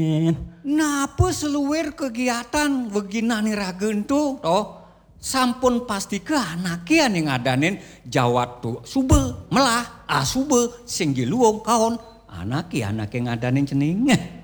Napa seluwer kegiatan begina nirageun tuh toh sampun pasti ke anaknya yang ngadanin jawat tuh sube melah sube singgi luong kaon anak yang ngadanin cening